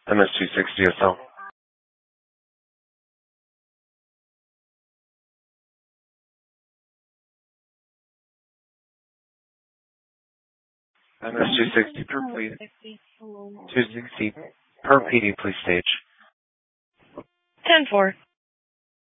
MS-260 SL. MS-260 per please. 260 per PD, please stage. 10-4.